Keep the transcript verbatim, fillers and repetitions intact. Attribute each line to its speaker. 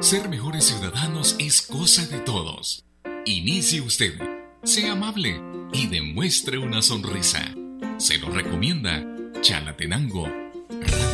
Speaker 1: Ser mejores ciudadanos es cosa de todos. Inicie usted, sea amable y demuestre una sonrisa. Se lo recomienda Chalatenango Radio.